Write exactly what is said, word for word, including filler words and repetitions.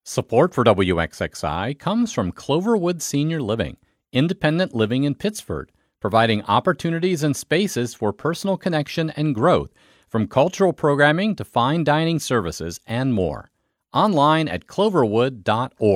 Support for W X X I comes from Cloverwood Senior Living, independent living in Pittsford, providing opportunities and spaces for personal connection and growth, from cultural programming to fine dining services and more. Online at cloverwood dot org.